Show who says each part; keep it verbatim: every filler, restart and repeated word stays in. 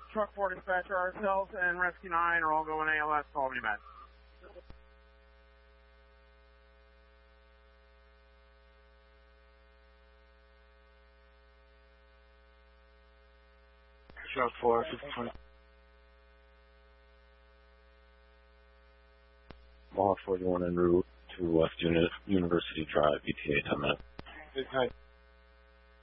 Speaker 1: Truck four dispatcher, ourselves and Rescue nine are all going A L S. Call me back.
Speaker 2: Truck four, fifty twenty.
Speaker 3: Mall forty-one en route to West Uni- University Drive, E T A ten minutes.
Speaker 2: Good night.